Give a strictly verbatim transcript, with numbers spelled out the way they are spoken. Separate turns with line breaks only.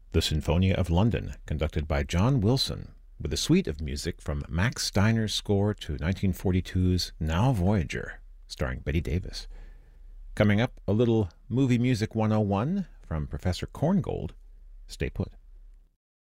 The Sinfonia of London, conducted by John Wilson, with a suite of music from Max Steiner's score to nineteen forty-two's Now Voyager, starring Betty Davis. Coming up, a little Movie Music one oh one from Professor Korngold. Stay put.